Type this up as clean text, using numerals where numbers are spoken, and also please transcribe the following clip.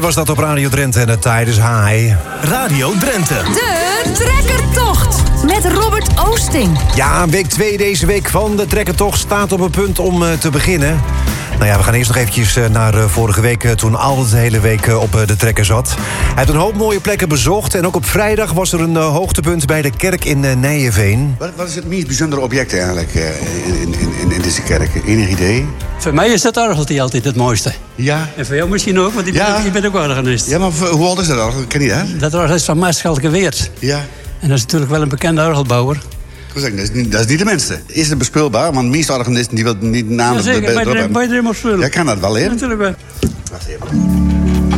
was dat op Radio Drenthe en de Tide is High. Radio Drenthe. De Trekkertocht met Robert Oosting. Ja, week 2 deze week van de Trekkertocht staat op het punt om te beginnen. Nou ja, we gaan eerst nog eventjes naar vorige week, toen Albert de hele week op de trekker zat. Hij heeft een hoop mooie plekken bezocht. En ook op vrijdag was er een hoogtepunt bij de kerk in Nijenveen. Wat is het meest bijzondere object eigenlijk in deze kerk? Enig idee? Voor mij is dat orgeltje altijd het mooiste. Ja. En voor jou misschien ook, want je bent ook organist. Ja, maar hoe oud is dat orgel? Ken je dat? Dat orgel is van Maarschalke Weert. Ja. En dat is natuurlijk wel een bekende orgelbouwer. Dat is niet de minste. Is het bespeelbaar? Want de meeste organisten die wil niet namen. Ja, zeker. Bij de spullen. Ja, kan dat wel, hè? Natuurlijk wel. Wacht even.